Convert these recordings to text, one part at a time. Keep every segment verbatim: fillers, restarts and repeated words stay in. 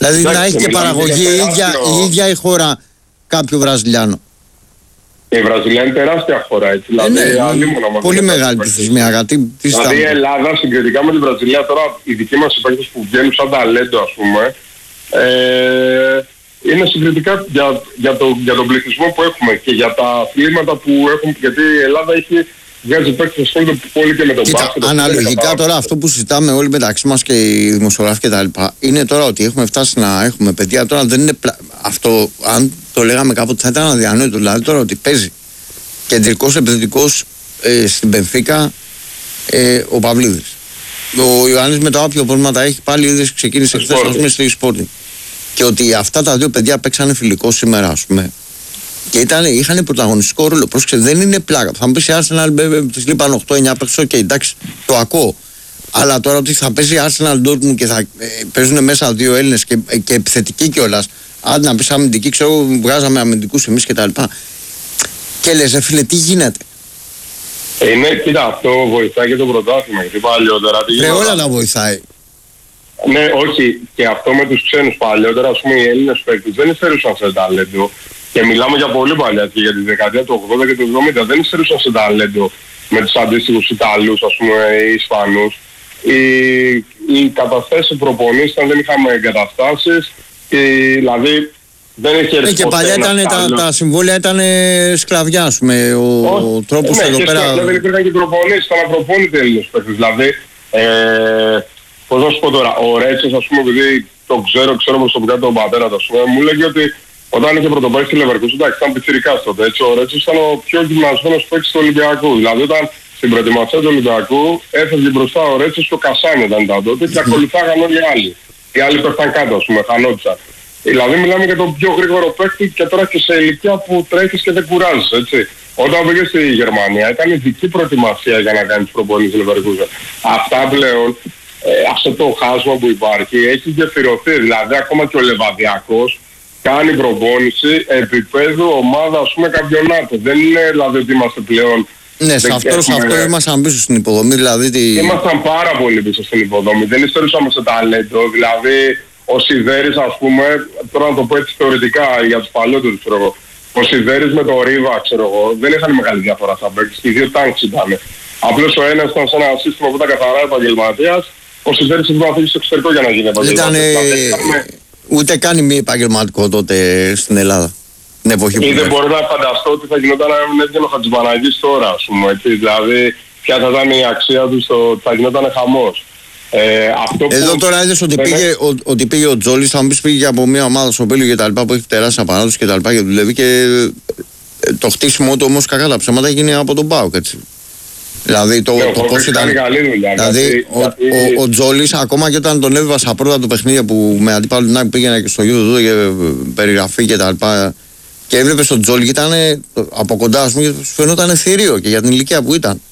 Δηλαδή εντάξει, να έχει και παραγωγή η ίδια, η ίδια η χώρα κάποιο Βραζιλιάνο. Η Βραζιλία είναι τεράστια χώρα, έτσι. Δηλαδή, ε, ναι, πολύ μεγάλη πληθυσμία. Δηλαδή η Ελλάδα συγκριτικά με την Βραζιλία, τώρα οι δικοί μας παίκτες που βγαίνουν σαν ταλέντο, ας πούμε, ε, είναι συγκριτικά για, για, το, για τον πληθυσμό που έχουμε και για τα αθλήματα που έχουμε, γιατί η Ελλάδα έχει βγάζει παίκτες ασχολούνται πολύ και με τον μπάσκετ. Αναλογικά τώρα αυτό που συζητάμε όλοι μεταξύ μας και οι δημοσιογράφοι και τα λοιπά, είναι τώρα ότι έχουμε φτάσει να έχουμε παιδιά, τώρα δεν είναι πλα... αυτό, αν το λέγαμε κάποτε θα ήταν αδιανόητο, δηλαδή τώρα ότι παίζει κεντρικός επιθετικός ε, στην Μπενφίκα ε, ο Παυλίδης. Ο Ιωάννης με τα όποια προβλήματα έχει πάλι είδες ξεκίνησε χθες ας πούμε στη Sporting. Και ότι αυτά τα δύο παιδιά παίξανε φιλικό σήμερα, ας πούμε. Και ήταν, είχαν πρωταγωνιστικό ρόλο. Πρόσεξε, δεν είναι πλάκα. Θα μου πει η Arsenal, τη λείπαν οκτώ εννιά παίξω και εντάξει, το ακούω. Αλλά τώρα ότι θα παίζει η Arsenal Dortmund και θα ε, παίζουν μέσα δύο Έλληνες και, ε, και επιθετικοί κιόλας. Αν να πει αμυντική, ξέρω, βγάζαμε αμυντικούς εμείς κτλ. Και, και λες, ρε φίλε, τι γίνεται. Είναι, κοίτα, αυτό βοηθάει και το πρωτάθλημα. Γιατί παλιότερα. Ρε, όλα τα βοηθάει. Ναι, όχι, και αυτό με τους ξένους παλιότερα, ας πούμε, οι Έλληνες παίκτες δεν υστερούσαν σε ταλέντο. Και μιλάμε για πολύ παλιά και για τη δεκαετία του ογδόντα και του εβδομήντα. Δεν υστερούσαν σε ταλέντο με τους αντίστοιχους Ιταλούς, ας πούμε, ή Ισπανούς. Οι, οι καταστάσεις προπονήσεις ήταν, δεν είχαμε εγκαταστάσεις. Δηλαδή δεν είχε έρθει. Ε, και παλιά ήταν, τα, τα συμβόλαια ήταν σκλαβιά, ας πούμε. Ο, ο τρόπος ναι, εδώ και πέρα. Δεν υπήρχαν και προπονήσεις, ήταν απροπόνητοι Έλληνες παίκτες. Δηλαδή, ε, πώς να σου πω τώρα, ο Ρέτσος, ας πούμε, επειδή το ξέρω, ξέρω προσωπικά τον πατέρα του, ας πούμε, μου λέγει ότι όταν είχε πρωτοπάρει στη Leverkusen, εντάξει, ήταν πιτσιρικάς τότε, έτσι, ο Ρέτσος ήταν ο πιο γυμνασμένος παίκτης του Ολυμπιακού. Δηλαδή, όταν στην προετοιμασία του Ολυμπιακού έφευγε μπροστά ο Ρέτσος και ο Κασάνι ήταν τότε και ακολουθάγαν όλοι οι άλλοι. Οι άλλοι πέφταν κάτω, ας πούμε, χανόντουσαν. Δηλαδή, μιλάμε για τον πιο γρήγορο παίκτη και τώρα και σε ηλικία που τρέχεις και δεν κουράζεις, έτσι. Όταν πήγε στη Γερμανία, ήταν ειδική προετοιμασία για να κάνεις προπονήσεις Leverkusen. Αυτά πλέον, ε, αυτό το χάσμα που υπάρχει, έχει γεφυρωθεί. Δηλαδή, ακόμα και ο Λεβαδιακός κάνει προπόνηση επίπεδου ομάδα, ας πούμε, καμπιονάτο. Δεν είναι δηλαδή ότι είμαστε πλέον. Ναι, σε αυτό, έχουμε... αυτό ήμασταν πίσω στην υποδομή. Δηλαδή τη... Ήμασταν πάρα πολύ πίσω στην υποδομή. Δεν υστερούσαμε σε ταλέντο. Δηλαδή, ο Σιδέρης, ας πούμε, τώρα να το πω έτσι θεωρητικά για τους παλιότερους, ξέρω εγώ. Ο Σιδέρης με το Ρίβα, ξέρω εγώ, δεν είχαν μεγάλη διαφορά σαν παίκτες. Οι δύο τάγκς ήταν. Απλώς ο ένας ήταν σε ένα σύστημα που ήταν καθαρά επαγγελματίας. Ο Σιδέρης έπρεπε να φύγει στο εξωτερικό για να γίνει επαγγελματίας. Ήταν ούτε καν μη επαγγελματικό τότε στην Ελλάδα. Την εποχή που δεν μπορώ να φανταστώ ότι θα γινόταν αν έβγαινε ο Χατζηπαναγής τώρα, ας πούμε. Έτσι, δηλαδή, ποια θα ήταν η αξία του, στο, θα γινόταν χαμός. Ε, αυτό Εδώ που τώρα είδες ότι, πήγε, ο, ότι πήγε ο Τζόλης, θα μου πεις πήγε από μια ομάδα στο Πέλιο και τα λοιπά που έχει τεράστια παράδοση και τα λοιπά και δουλεύει και ε, το χτίσιμο του όμως κακά τα ψέματα γίνει από τον ΠΑΟΚ, έτσι. Δηλαδή το, ναι, το πώς ήταν. Δουλειά, δηλαδή γιατί, ο, γιατί... ο, ο, ο Τζόλης ακόμα και όταν τον έβγαζα πρώτα του παιχνίδια που με αντίπαλο την άκρη πήγαινα και στο YouTube του και περιγραφή και τα λοιπά και έβλεπες τον Τζόλη και ήταν από κοντά ας πούμε και σου φαινόταν θηρίο και για την ηλικία που ήταν.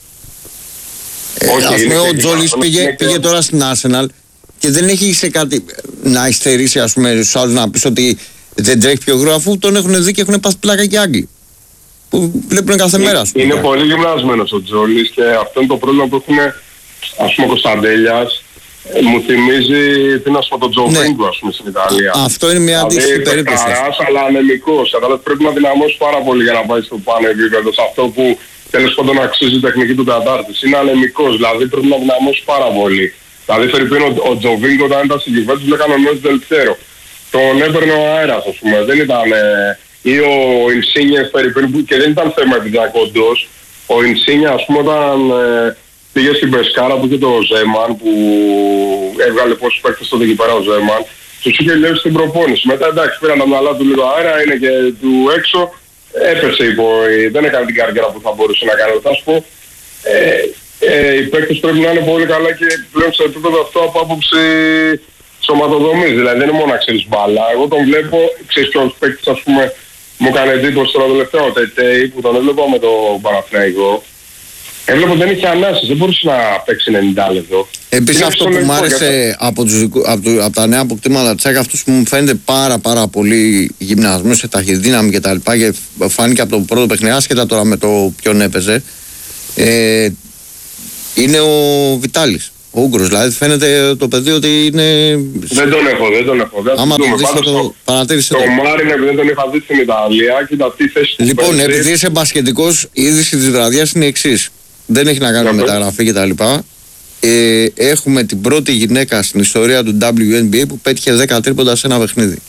Όχι, ας πούμε ο Τζόλης πήγε, πήγε, πήγε τώρα στην Arsenal και δεν έχει σε κάτι να υστερήσει ας πούμε στους άλλους να πεις ότι δεν τρέχει πιο γρήγορα αφού τον έχουν δει και έχουν πάθει πλάκα και Άγγλοι που βλέπουν κάθε είναι, μέρα. Είναι πολύ γυμνασμένος ο Τζόλης και αυτό είναι το πρόβλημα που έχουν ας πούμε ο Κωνσταντέλιας. Ε, μου θυμίζει τι να σου πω τον Τζοβίνγκο, ναι, ας πούμε στην Ιταλία. Αυτό είναι μια αντίστοιχη δηλαδή, περίπτωση. Καράς αλλά ανεμικός. Αλλά πρέπει να δυναμώσει πάρα πολύ για να πάει στο πάνω επίπεδο σε αυτό που τέλος πάντων αξίζει η τεχνική του κατάρτιση. Είναι ανεμικός, δηλαδή πρέπει να δυναμώσει πάρα πολύ. Δηλαδή φερειπίν ο, ο Τζοβίνγκο όταν ήταν στην κυβέρνηση του λέγανε ο Νέος Δελτέρο. Τον έπαιρνε ο αέρας, ας πούμε. Δεν ήταν. Ε, ή ο Ινσίνιε φερειπίν και δεν ήταν θέμα επειδή ήταν κοντός. Ο Ινσίνιε, ας πούμε, όταν ε, πήγε στην Πεσκάρα που είχε το Ζέμαν, που έβγαλε πόσους παίκτες τότε εκεί πέρα ο Ζέμαν, τους είχε λέει στην προπόνηση. Μετά εντάξει, πήραν τα μυαλά του λίγο αέρα, είναι και του έξω, έπεσε υπό, δεν έκανε την καριέρα που θα μπορούσε να κάνει. Θα σου πω, ε, ε, οι παίκτες πρέπει να είναι πολύ καλά και πλέον σε επίπεδο αυτό από άποψη σωματοδομής. Δηλαδή δεν είναι μόνο να ξέρεις μπάλα. Εγώ τον βλέπω, ξέρεις ποιος παίκτης, ας πούμε, μου έκανε εντύπωση τώρα τελευταίο, ο Τετέι, που τον έβλεπα με το Παναθηναϊκό. Έβλεπα ότι δεν είχε ανάσεις, δεν μπορούσε να παίξει ενενήντα λεπτό. Επίσης αυτό που μου άρεσε από, τους, από, το, από τα νέα αποκτήματα της ΑΕΚ, αυτούς που μου φαίνεται πάρα πάρα πολύ γυμνασμένος σε ταχυδύναμη και τα λοιπά και φάνηκε από το πρώτο παιχνίδι, άσχετα τώρα με το ποιον έπαιζε, ε, είναι ο Βιτάλης. Ο Ούγκρος, δηλαδή φαίνεται το παιδί ότι είναι. Δεν τον έχω, δεν τον έχω. Άμα τον δεις θα το παρατήρησε. Το Μάρινε δεν τον είχα δει στην Ιταλία, κοίτα τι θέση του. Λοιπόν, επειδή είσαι μπασκετικός, η είδηση της βραδιάς είναι η εξής. Δεν έχει να κάνει με μεταγραφή κτλ. Ε, έχουμε την πρώτη γυναίκα στην ιστορία του ντάμπλιου εν μπι έι που πέτυχε δέκα τρίποντα σε ένα παιχνίδι.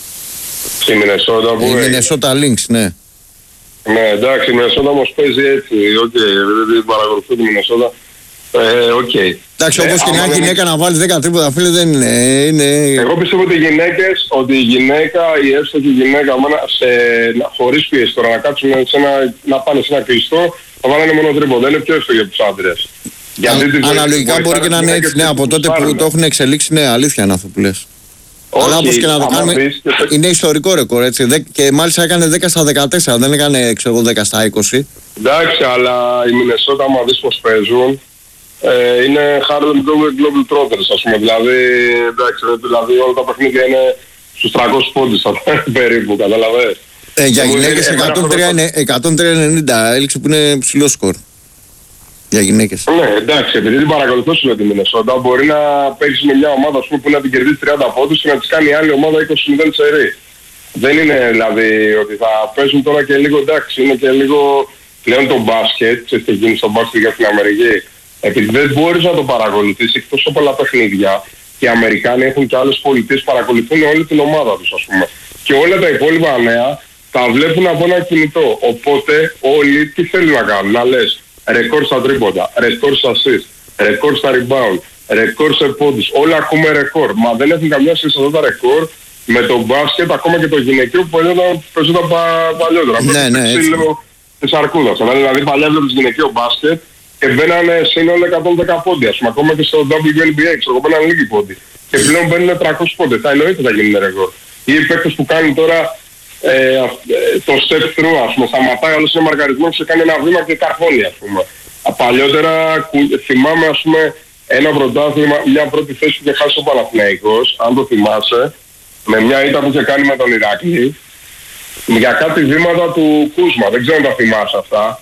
Στη Μινεσότα που. Η Μινεσότα Lynx, ναι. Ναι, εντάξει, η Μινεσότα όμως παίζει έτσι. Οκ, δεν παρακολουθώ τη Μινεσότα. Ε, οκ. Εντάξει, όπως και μια γυναίκα να βάλει δέκα τρίποντα, φίλε, δεν είναι, είναι. Εγώ πιστεύω ότι οι γυναίκες, ότι η γυναίκα, η εύστοχη γυναίκα, σε, χωρίς πίεση τώρα, να κάτσουν σε ένα, να πάνε σε ένα κλειστό, θα βάλανε μόνο τρίποντα. Είναι πιο εύστοχη από τους άντρες. Αναλογικά μπορεί και να είναι έτσι, ναι, από τότε που το έχουν εξελίξει, ναι, αλήθεια είναι αυτό που λες. Όχι, αλλά όπως και να το κάνουμε, πεις, είναι ιστορικό ρεκόρ, έτσι. Και μάλιστα έκανε δέκα στα δεκατέσσερα, δεν έκανε, ξέρω εγώ, δέκα στα είκοσι. Εντάξει, αλλά η Μινεσότα, άμα δεις πως παίζουν, ε, είναι Harlem Global Trotters, ας πούμε. Δηλαδή, εντάξει, δηλαδή όλα τα παιχνίδια είναι στους τριακόσιους πόντους περίπου, καταλαβαίνεις. Ε, για γυναίκες εκατόν τρία ενενήντα έληξε που είναι ψηλό σκορ. Για γυναίκες. Ναι, εντάξει, επειδή την παρακολουθώ σου τη Μινεσότα, μπορεί να παίξει με μια ομάδα πούμε, που να την κερδίσει τριάντα πόντους και να της κάνει άλλη ομάδα είκοσι μηδέν σερί. Δεν είναι δηλαδή ότι θα παίζουν τώρα και λίγο, εντάξει, είναι και λίγο πλέον το μπάσκετ, ξέρεις τι γίνει στο μπάσκετ για την Αμερική. Επειδή δεν μπορείς να το παρακολουθείς, έχει τόσο πολλά παιχνίδια και οι Αμερικάνοι έχουν και άλλες πολιτείες που παρακολουθούν όλη την ομάδα τους, ας πούμε. Και όλα τα υπόλοιπα νέα τα βλέπουν από ένα κινητό. Οπότε όλοι τι θέλουν να κάνουν, να λες. Ρεκόρ στα τρίποντα, ρεκόρ στα assist, ρεκόρ στα rebound, ρεκόρ σε πόντους. Όλα ακούμε ρεκόρ. Μα δεν έχουν καμιά σχέση αυτά τα ρεκόρ με το μπάσκετ, ακόμα και το γυναικείο που παίζονταν παλιότερα. Ναι, ναι, έτσι. Της αρκούδας. Δηλαδή παλιά βλέπεις γυναικείο μπάσκετ και μπαίνανε σύνολο εκατόν δέκα πόντι. Ας πούμε, ακόμα και στο ντάμπλιου εν μπι έι, ξέρω, μπαίνανε λίγοι πόντι. Και πλέον μπαίνουν τριακόσιοι πόντι. Θα εννοείται θα γίνει ρεκόρ. Ή οι παίκτες που κάνουν τώρα Ε, το step through, ας πούμε, σταματάει όλος είναι μαρκαρισμό και κάνει ένα βήμα και καρφώνει, ας πούμε. Παλιότερα θυμάμαι, ας πούμε, ένα πρωτάθλημα, μια πρώτη θέση που είχε χάσει ο Παναθηναϊκός, αν το θυμάσαι, με μια ήττα που είχε κάνει με τον Ηράκλη, για κάτι βήματα του Κούσμα. Δεν ξέρω αν τα θυμάσαι αυτά.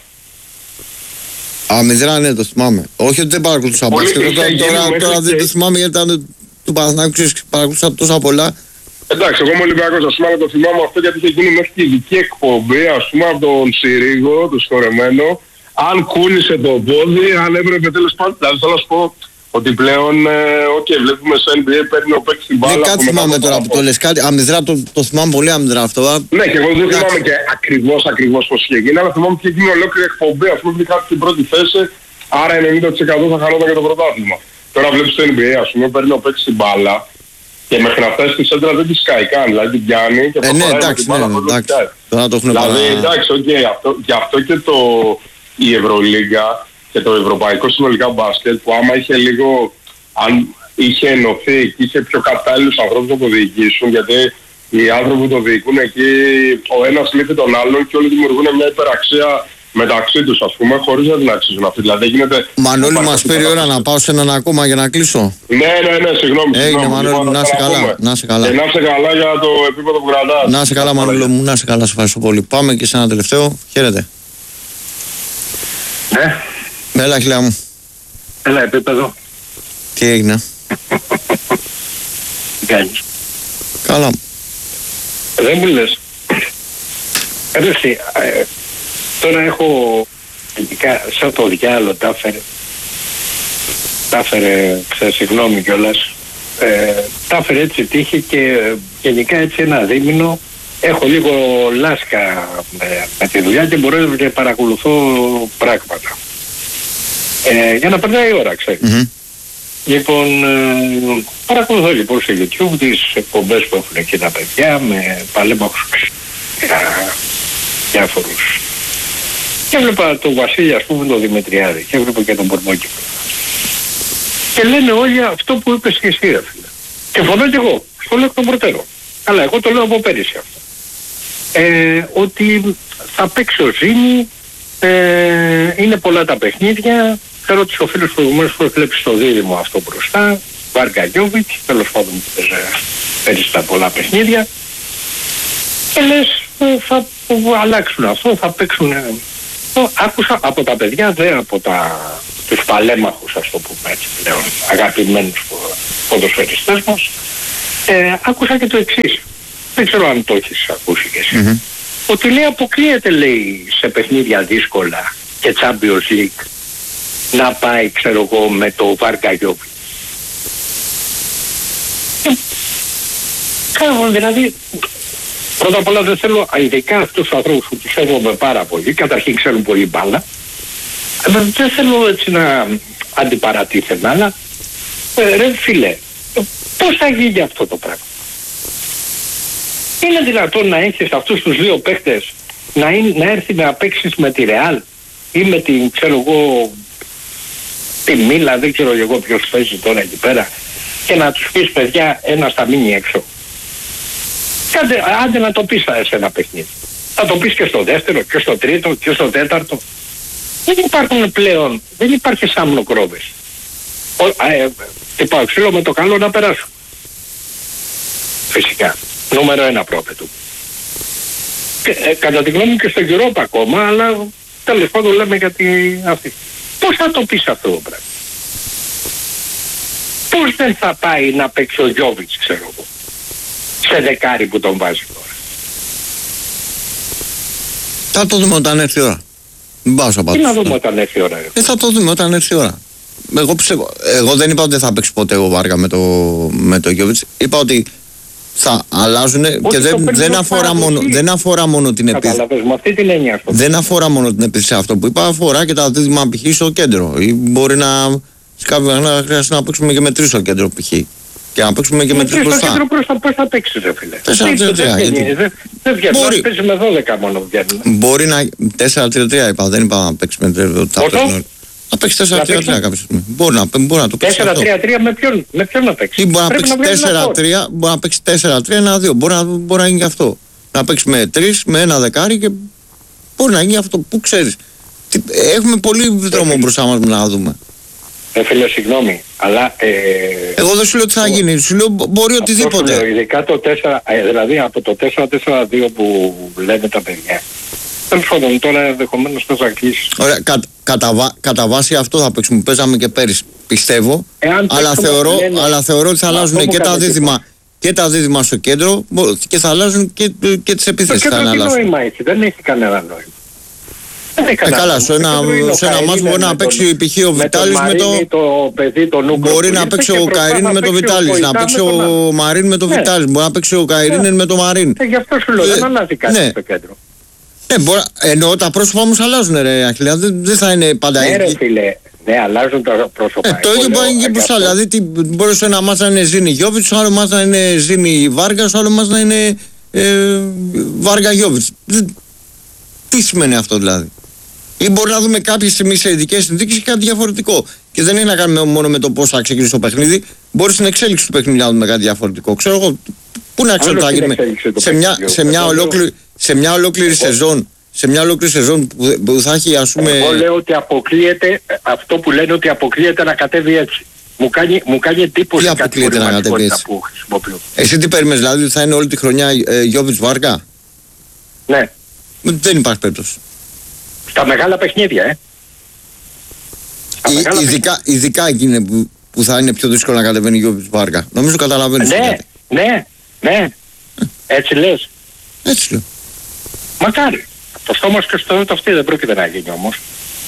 Α, μηδρά, ναι, το θυμάμαι. Όχι ότι δεν παρακολουθούσα μπάσκετ, τώρα, τώρα, τώρα δεν το θυμάμαι γιατί ήταν του Παναθηναϊκού, παρακολουθούσα τόσα πολλά. Εντάξει, εγώ είμαι Ολυμπιακός, ας πούμε, αλλά το θυμάμαι αυτό γιατί είχε γίνει μέχρι και ειδική εκπομπή, ας πούμε, από τον Συρίγο, το σκορεμένο, αν κούνησε το πόδι, αν έπρεπε τέλος πάντων. Δηλαδή θέλω να σου πω ότι πλέον, οκ, okay, βλέπουμε στο εν μπι έι παίρνει ο παίκτης την μπάλα. Ναι, κάτι θυμάμαι τώρα που το λες, κάτι αμυδρά, το, το θυμάμαι πολύ αμυδρά αυτό. Ναι, και εγώ δεν θυμάμαι και ακριβώς, ακριβώς πώς είχε γίνει, αλλά θυμάμαι ότι είχε γίνει ολόκληρη εκπομπή, ας πούμε, ότι είχα την πρώτη θέση, άρα ενενήντα τοις εκατό θα χανόταν για το πρωτάθλημα. Τώρα βλέπεις στο εν μπι έι, ας πούμε, παίρνει ο παίκτης την μπάλα. Και μέχρι να φτάσει στη σέντρα δεν τη σκάει καν, δηλαδή την πιάνει και ε, ναι, εντάξει, ναι, εντάξει. Τώρα το έχουν δηλαδή, παρά... εντάξει, okay, αυτό, γι' αυτό και το, η Ευρωλίγκα και το Ευρωπαϊκό συνολικά μπάσκετ που άμα είχε λίγο, αν είχε ενωθεί και είχε πιο κατάλληλους ανθρώπους να το διοικήσουν, γιατί οι άνθρωποι που το διοικούν εκεί, ο ένας λείπει τον άλλον και όλοι δημιουργούν μια υπεραξία μεταξύ τους, ας πούμε, χωρίς να την αξίζουν αυτοί. Δηλαδή γίνεται... Μανώλη, μας πήρε ώρα να πάω σε έναν ακόμα για να κλείσω. Ναι, ναι, ναι, συγγνώμη. Έγινε, Μανώλη, να είσαι καλά. Να είσαι καλά. Και να είσαι καλά για το επίπεδο που κρατάς. Να είσαι καλά, Μανώλη μου, να είσαι καλά, σε ευχαριστώ πολύ. Πάμε και σε ένα τελευταίο. Χαίρετε. Ναι. Έλα, χιλιά μου. Έλα, επίπεδο. Τι έγινε? Τι κάνεις? Καλά. Δεν μου λες. Έρθει. Τώρα έχω ειδικά σαν το διάλο τα έφερε τα έφερε συγγνώμη κιόλας ε, τα έφερε έτσι τύχη και γενικά έτσι ένα δίμηνο έχω λίγο λάσκα με, με τη δουλειά και μπορώ και παρακολουθώ πράγματα ε, για να περνάει η ώρα, ξέρεις. Mm-hmm. Λοιπόν, ε, παρακολουθώ λοιπόν στο YouTube τις εκπομπές που έχουν εκεί τα παιδιά με παλέμαχους για διάφορους. Και έβλεπα τον Βασίλη, ας πούμε, τον Δημητριάδη και έβλεπα και τον Πορμόκηπο. Και λένε όλοι αυτό που είπες και εσύ, ρε φίλε. Και φωνώ κι εγώ, στο λέω εκ των προτέρων. Αλλά εγώ το λέω από πέρυσι αυτό. Ε, ότι θα παίξει ο Ζήνη, ε, είναι πολλά τα παιχνίδια. Ξέρω τους οφείλους προηγουμένως που έβλεπες στο δίδυμο αυτό μπροστά, Βάρκα Γιόβιτς, τέλος πάντων πέρυσι τα πολλά παιχνίδια. Και λες, θα αλλάξουν αυτό, θα παίξουν... Άκουσα από τα παιδιά, δεν από τα τους παλέμαχους, ας το πούμε έτσι πλέον, αγαπημένους ποδοσφαιριστές μας, ε, άκουσα και το εξής. Δεν ξέρω αν το έχεις ακούσει και εσύ. Mm-hmm. Ότι λέει αποκλείεται, λέει, σε παιχνίδια δύσκολα και Champions League να πάει, ξέρω εγώ, με το Βάρκα Γιόβιτς. Κάνω, δηλαδή, πρώτα απ' όλα δεν θέλω, ειδικά αυτούς τους ανθρώπους που τους σέβομαι πάρα πολύ, καταρχήν ξέρουν πολύ μπάλα, δεν θέλω έτσι να αντιπαρατίθεμαι, αλλά ε, ρε φίλε, πώς θα γίνει αυτό το πράγμα? Είναι δυνατόν να έχεις αυτούς τους δύο παίχτες να, είναι, να έρθει να παίξεις με τη Ρεάλ ή με την, ξέρω εγώ, τη Μίλα, δεν ξέρω εγώ ποιος παίζει τώρα εκεί πέρα, και να τους πεις, παιδιά, ένας θα μείνει έξω. Κάντε, άντε να το πεις σε ένα παιχνίδι. Θα το πεις και στο δεύτερο και στο τρίτο και στο τέταρτο. Δεν υπάρχουν πλέον, δεν υπάρχει σάμνοκρόβες. Ε, τυπάω ξύλο με το καλό να περάσουν. Φυσικά. Νούμερο ένα πρόπετου. Ε, κατά τη γνώμη μου και στον Europa ακόμα, αλλά τέλος πάντων λέμε για την αυτή. Πώς θα το πεις αυτό το πράγμα? Πώς δεν θα πάει να παίξει ο Γιόβιτς, ξέρω εγώ, σε δεκάρι που τον βάζει τώρα? Θα το δούμε όταν έρθει η ώρα. Μην πάω σαν Τι να δούμε όταν έρθει η ώρα? Ε, θα το δούμε όταν έρθει η ώρα. Εγώ, ψε... Εγώ δεν είπα ότι δεν θα παίξει ποτέ ο Βάργα με το, με το Γιόβιτς. Είπα ότι θα αλλάζουν και δεν, δεν, αφορά μόνο, δεν αφορά μόνο την επίθεση. Με αυτή την έννοια αυτό. Δεν αφορά μόνο την επίθεση αυτό που είπα, αφορά και τα δίδυμα π.χ. στο κέντρο. Ή μπορεί να, σε κάποια να χρειάζεται να παίξουμε και με τρεις στο κέντρο π.χ. Και να παίξουμε και με, με τρεις μπροστά. Στο κέντρο μπροστά πώς θα παίξεις, ρε φίλε? τέσσερα τρία τρία. Δεν βγαίνει, μπορεί... παίζει με δώδεκα μόνο βγαίνει. Μπορεί να... τέσσερα τρία τρία είπα, δεν είπα να παίξει με τρία. Να παίξει τέσσερα τρία τρία κάποια στιγμή. Μπορεί να, μπορεί να το παίξει. τέσσερα τρία τρία με ποιον, με ποιον να παίξει? Ή μπορεί να παίξει τέσσερα τρία, μπορεί να παίξει τέσσερα τρία ένα δύο. Μπορεί να, μπορεί να γίνει και αυτό. Να παίξει με τρεις, με ένα δεκάρι και μπορεί να γίνει αυτό. Πού ξέρεις? Έχουμε πολύ δρόμο μπροστά μας να δούμε. Ε, φίλε, συγγνώμη, αλλά... Ε, Εγώ δεν σου λέω τι θα γίνει, σου λέω μπορεί οτιδήποτε. Λέω, ειδικά το τέσσερα, ε, δηλαδή από το τέσσερα τέσσερα δύο που λένε τα παιδιά. Τέλος πάντων, τώρα ενδεχομένως θα ζακίσει. Ωραία, κα, κατά, βα, κατά βάση αυτό θα παίξουμε. Παίζαμε και πέρυσι, πιστεύω. Αλλά θεωρώ, λένε, αλλά θεωρώ ότι θα αλλάζουν και τα δίδυμα. Και τα δίδυμα στο κέντρο και θα αλλάζουν και, και τις επιθέσεις. Το κέντρο τι νόημα έχει, δεν έχει κανένα νόημα. Ε, καλά, σε ένα, σε ένα μάτς μπορεί να παίξει π.χ. ο Βιτάλης με το... το παιδί, το Νούκρο, μπορεί να παίξει ο Καϊρίνη με το Βιτάλης, να παίξει ο Μαρίν με το Βιτάλης, μπορεί να παίξει ο Καϊρίνη με το Μαρίν. Γι' αυτό σου λέω, δεν αλλάζει κάτι στο κέντρο. Ναι, μπορεί, εννοώ τα πρόσωπα όμως αλλάζουν, ρε Αχιλέα, δεν, δεν θα είναι πάντα ναι, ρε φίλε, ναι, αλλάζουν τα πρόσωπα. Ε, το ίδιο μπορεί να γίνει και μπροστά. Δηλαδή, τι, μπορεί σε ένα μάτς να είναι Ζήνη Γιόβιτς, στο άλλο μάτς να είναι Ζήνη Βάργα, στο άλλο μάτς να είναι ε, Βάργα Γιόβιτς. Τι σημαίνει αυτό δηλαδή? Ή μπορεί να δούμε κάποια στιγμή σε ειδικές συνθήκες κάτι διαφορετικό. Και δεν έχει να κάνει μόνο με το πώς θα ξεκινήσει το παιχνίδι. Μπορεί στην εξέλιξη του παιχνιδιού να δούμε κάτι διαφορετικό. Ξέρω εγώ, πού να ξέρω τι θα γίνει σε μια, σε μια ολόκληρη. Σε μια ολόκληρη Εγώ... σεζόν, σε μια ολόκληρη σεζόν που, που θα έχει, ας πούμε... Εγώ λέω ότι αποκλείεται, αυτό που λένε ότι αποκλείεται να κατέβει έτσι. Μου κάνει, μου κάνει εντύπωση κάτι αποκλείεται να κατέβει έτσι? Που χρησιμοποιώ. Εσύ τι περιμένεις, δηλαδή ότι θα είναι όλη τη χρονιά ε, Γιόβιτς Βάργα? Ναι. Δεν υπάρχει περίπτωση. Στα μεγάλα παιχνίδια, ε. Στα Ι, μεγάλα ειδικά, παιχνίδια. Ειδικά εκείνη που, που θα είναι πιο δύσκολο να κατεβαίνει Γιόβιτς Βάργα. Νομίζω καταλαβαίνεις. Ναι, ναι, ναι. Έτσι λες. Έτσι λέω. Μακάρι. Το στόμα και στο δέντρο αυτή δεν πρόκειται να γίνει όμως.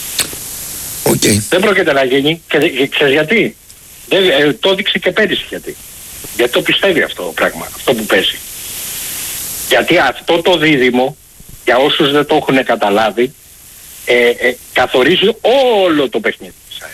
Okay. Δεν πρόκειται να γίνει και, και ξέρεις γιατί? Δεν, ε, το έδειξε και πέρυσι γιατί. Γιατί το πιστεύει αυτό το πράγμα, αυτό που παίζει. Γιατί αυτό το δίδυμο, για όσους δεν το έχουν καταλάβει, ε, ε, καθορίζει όλο το παιχνίδι.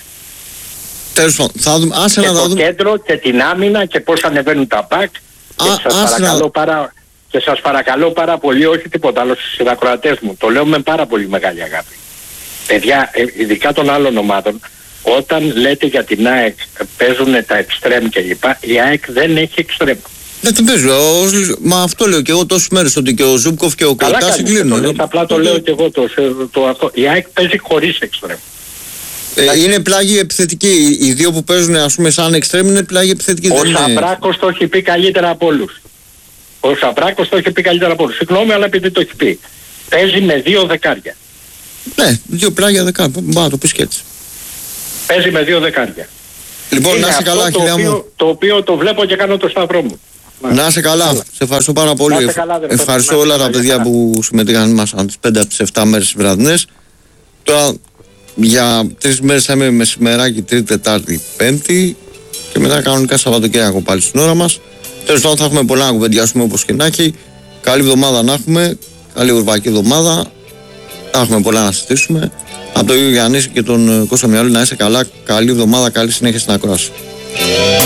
Τέλος πάντων, θα δούμε. Άσε και να το δούμε. κέντρο και την άμυνα και πώς ανεβαίνουν τα μπακ. Και σας παρακαλώ να... πάρα... Και σας παρακαλώ πάρα πολύ, όχι τίποτα άλλο στους συνακροατές μου, το λέω με πάρα πολύ μεγάλη αγάπη. Παιδιά, ειδικά των άλλων ομάδων, όταν λέτε για την ΑΕΚ παίζουν τα εξτρέμ και λοιπά, η ΑΕΚ δεν έχει εξτρέμ. Δεν την παίζω, μα αυτό λέω και εγώ τόσες μέρες, ότι και ο Ζούμπκοφ και ο Κολτά συγκλίνουν. Απλά το λέω και εγώ το, το αυτό. Η ΑΕΚ παίζει χωρίς εξτρέμ. Ε, είναι πλάγοι επιθετικοί. Οι δύο που παίζουν, ας πούμε, σαν εξτρέμ είναι πλάγοι επιθετικοί. Ο Σαπράκος το έχει πει καλύτερα από όλους. Ο Σαπράκος το έχει πει καλύτερα από όλους. Συγγνώμη, αλλά επειδή το έχει πει. Παίζει με δύο δεκάρια. Ναι, δύο πλάγια δεκάρια. Μπα, το πεις και έτσι. Παίζει με δύο δεκάρια. Λοιπόν, Είναι να είσαι καλά, αυτό το χιλιά μου. οποίο, το οποίο το βλέπω και κάνω το σταυρό μου. Να είσαι καλά. Σε ευχαριστώ πάρα πολύ. Να είσαι καλά, αδερφέ. Ευχαριστώ Να είσαι όλα τα καλά. παιδιά που συμμετείχαν. Ήμασταν τις πέντε από τις επτά μέρες βραδινές. Τώρα για τρεις μέρες θα είμαι μεσημεράκι, Τρίτη, Τετάρτη, Πέμπτη. Και μετά κανονικά Σαββατοκύριακο πάλι στην ώρα μας. Τέλος πάντων, θα έχουμε πολλά να κουβεντιάσουμε όπως και να έχει. Καλή εβδομάδα να έχουμε. Καλή ουρβακή εβδομάδα. Θα έχουμε πολλά να συζητήσουμε. Από τον Γιάννη και τον Κώστα Μιάλη να είσαι καλά. Καλή εβδομάδα, καλή συνέχεια στην ακρόαση.